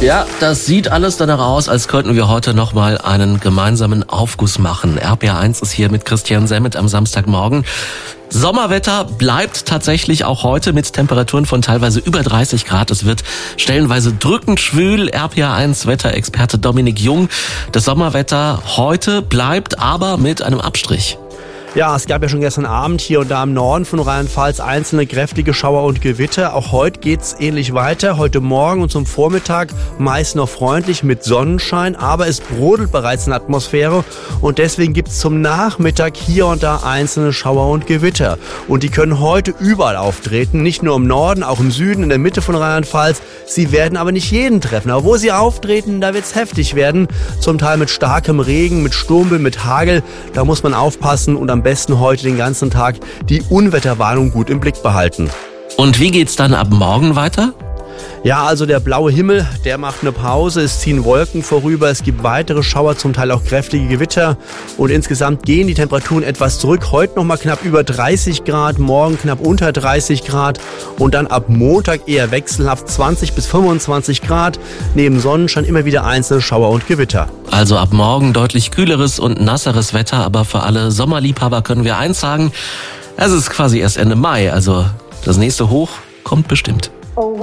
Ja, das sieht alles danach aus, als könnten wir heute nochmal einen gemeinsamen Aufguss machen. RPR1 ist hier mit Christian Semmet am Samstagmorgen. Sommerwetter bleibt tatsächlich auch heute mit Temperaturen von teilweise über 30 Grad. Es wird stellenweise drückend schwül. RPR1 Wetterexperte Dominik Jung. Das Sommerwetter heute bleibt aber mit einem Abstrich. Ja, es gab ja schon gestern Abend hier und da im Norden von Rheinland-Pfalz einzelne kräftige Schauer und Gewitter. Auch heute geht's ähnlich weiter. Heute Morgen und zum Vormittag meist noch freundlich mit Sonnenschein, aber es brodelt bereits in der Atmosphäre und deswegen gibt's zum Nachmittag hier und da einzelne Schauer und Gewitter. Und die können heute überall auftreten, nicht nur im Norden, auch im Süden, in der Mitte von Rheinland-Pfalz. Sie werden aber nicht jeden treffen. Aber wo sie auftreten, da wird's heftig werden. Zum Teil mit starkem Regen, mit Sturmwind, mit Hagel. Da muss man aufpassen und am besten heute den ganzen Tag die Unwetterwarnung gut im Blick behalten. Und wie geht's dann ab morgen weiter? Ja, also der blaue Himmel, der macht eine Pause, es ziehen Wolken vorüber, es gibt weitere Schauer, zum Teil auch kräftige Gewitter und insgesamt gehen die Temperaturen etwas zurück. Heute nochmal knapp über 30 Grad, morgen knapp unter 30 Grad und dann ab Montag eher wechselhaft 20 bis 25 Grad. Neben Sonnenschein immer wieder einzelne Schauer und Gewitter. Also ab morgen deutlich kühleres und nasseres Wetter, aber für alle Sommerliebhaber können wir eins sagen, es ist quasi erst Ende Mai, also das nächste Hoch kommt bestimmt.